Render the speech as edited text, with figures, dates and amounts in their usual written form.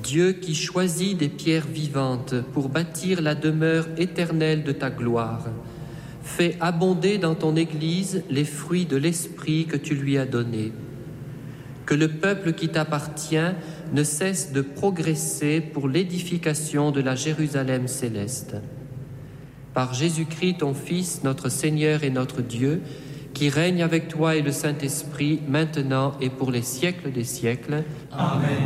Dieu qui choisit des pierres vivantes pour bâtir la demeure éternelle de ta gloire, fais abonder dans ton Église les fruits de l'Esprit que tu lui as donné. Que le peuple qui t'appartient ne cesse de progresser pour l'édification de la Jérusalem céleste. Par Jésus-Christ, ton Fils, notre Seigneur et notre Dieu, qui règne avec toi et le Saint-Esprit, maintenant et pour les siècles des siècles. Amen.